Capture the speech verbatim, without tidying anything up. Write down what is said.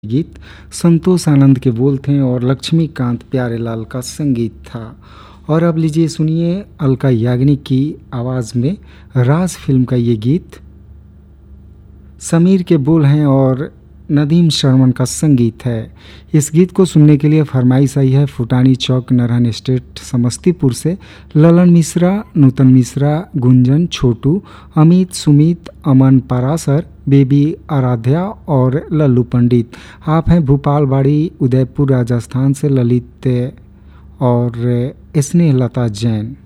गीत संतोष आनंद के बोल थे और लक्ष्मीकांत प्यारेलाल का संगीत था। और अब लीजिए सुनिए अलका याग्निक की आवाज़ में राज फिल्म का ये गीत। समीर के बोल हैं और नदीम श्रवण का संगीत है। इस गीत को सुनने के लिए फरमाइश आई है फुटानी चौक नरहन स्टेट समस्तीपुर से ललन मिश्रा, नूतन मिश्रा, गुंजन, छोटू, अमित, सुमित, अमन पारासर, बेबी आराध्या और लल्लू पंडित। आप हैं भूपालबाड़ी उदयपुर राजस्थान से ललित और स्नेहलता जैन।